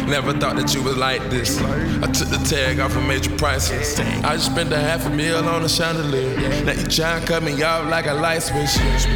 Never thought that you was like this. I took the tag off of major prices. I just spent $500,000 on a chandelier. Now you try and cut me off like a light switch.